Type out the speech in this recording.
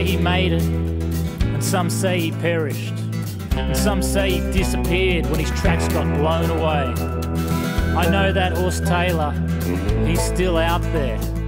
he made it, and some say he perished, and some say he disappeared when his tracks got blown away. I know that horse Taylor, he's still out there,